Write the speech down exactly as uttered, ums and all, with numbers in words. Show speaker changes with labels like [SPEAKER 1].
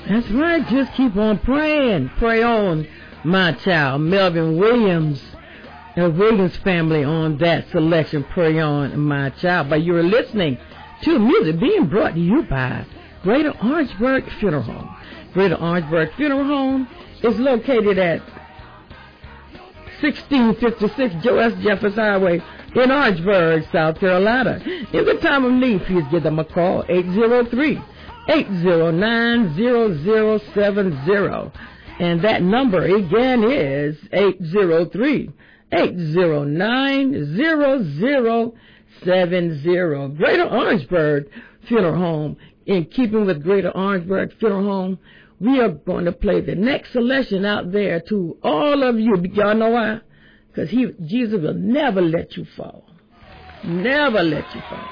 [SPEAKER 1] That's right. Just keep on praying. Pray on, my child. Melvin Williams, the Williams family on that selection. Pray on, my child. But you're listening to music being brought to you by Greater Orangeburg Funeral Home. Greater Orangeburg Funeral Home is located at sixteen fifty-six Joe S. Jeffers Highway in Orangeburg, South Carolina. In the time of need, please give them a call, eight zero three, eight zero nine, zero zero seven zero. And that number again is eight zero three, eight zero nine, zero zero seven zero. Greater Orangeburg Funeral Home. In keeping with Greater Orangeburg Funeral Home, we are going to play the next selection out there to all of you. Y'all know why? Because he, Jesus will never let you fall. Never let you fall.